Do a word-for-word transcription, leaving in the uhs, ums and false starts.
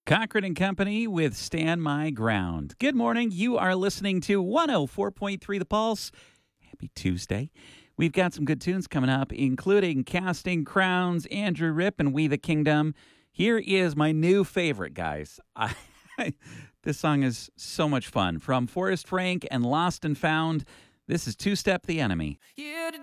Cochran and Company with Stand My Ground. Good morning. You are listening to one oh four point three The Pulse. Happy Tuesday. We've got some good tunes coming up, including Casting Crowns, Andrew Ripp, and We the Kingdom. Here is my new favorite, guys. I, this song is so much fun. From Forrest Frank and Lost and Found, this is Two Step the Enemy. You